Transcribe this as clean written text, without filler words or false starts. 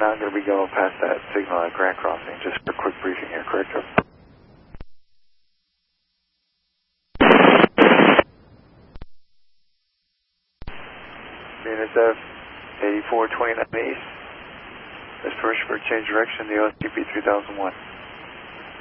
not going to be going past that signal at Grand Crossing, just for a quick briefing here, correct? BNSF 8429 East, this first for change direction, the OSTP 3001.